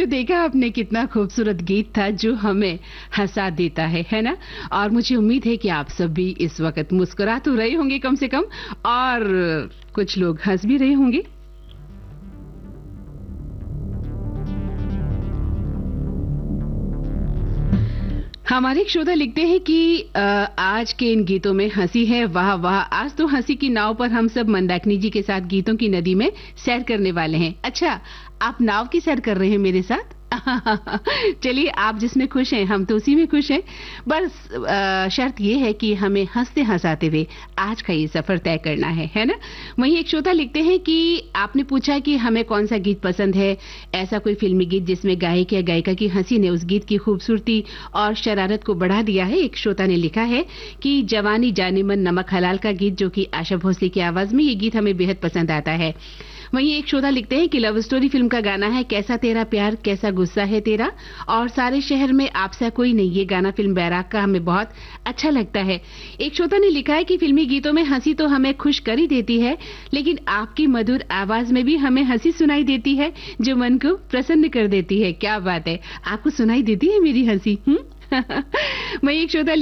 देखा आपने कितना खूबसूरत गीत था जो हमें हंसा देता है ना? और मुझे उम्मीद है कि आप सब भी इस वक्त मुस्कुरा तो रहे होंगे कम से कम, और कुछ लोग हंस भी रहे होंगे। हमारे एक श्रोता लिखते हैं कि आज के इन गीतों में हंसी है, वाह वाह। आज तो हंसी की नाव पर हम सब मंदाकिनी जी के साथ गीतों की नदी में सैर करने वाले हैं। अच्छा, आप नाव की सैर कर रहे हैं मेरे साथ? चलिए, आप जिसमें खुश हैं हम तो उसी में खुश हैं। बस शर्त ये है कि हमें हंसते हंसाते हुए आज का ये सफर तय करना है ना? वहीं एक श्रोता लिखते हैं कि आपने पूछा कि हमें कौन सा गीत पसंद है, ऐसा कोई फिल्मी गीत जिसमें गायक या गायिका की हंसी ने उस गीत की खूबसूरती और शरारत को बढ़ा दिया है। एक श्रोता ने लिखा है कि जवानी जाने मन नमक हलाल का गीत, जो कि आशा भोसले की आवाज में, ये गीत हमें बेहद पसंद आता है। वहीं एक श्रोता लिखते हैं कि लव स्टोरी फिल्म का गाना है कैसा तेरा प्यार कैसा गुस्सा है तेरा, और सारे शहर में आपसा कोई नहीं, ये गाना फिल्म बैराग का हमें बहुत अच्छा लगता है। एक श्रोता ने लिखा है कि फिल्मी गीतों में हंसी तो हमें खुश कर ही देती है, लेकिन आपकी मधुर आवाज में भी हमें हंसी सुनाई देती है जो मन को प्रसन्न कर देती है। क्या बात है, आपको सुनाई देती है मेरी हंसी? वहीं एक श्रोता